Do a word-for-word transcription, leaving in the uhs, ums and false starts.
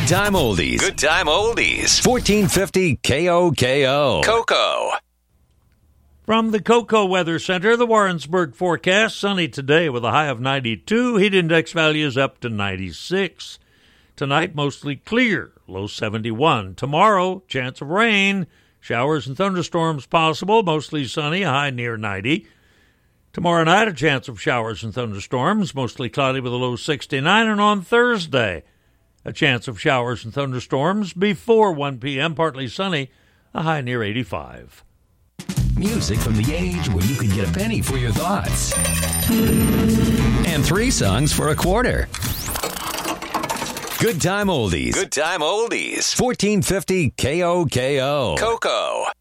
Good time oldies. Good time oldies. fourteen fifty K O K O. Cocoa. From the Cocoa Weather Center, the Warrensburg forecast, sunny today with a high of ninety-two. Heat index values up to ninety-six. Tonight, mostly clear, low seventy-one. Tomorrow, chance of rain, showers and thunderstorms possible, mostly sunny, a high near ninety. Tomorrow night, a chance of showers and thunderstorms, mostly cloudy with a low sixty-nine. And on Thursday, a chance of showers and thunderstorms before one p.m., partly sunny, a high near eighty-five. Music from the age where you could get a penny for your thoughts. And three songs for a quarter. Good time oldies. Good time oldies. fourteen fifty K O K O. Cocoa.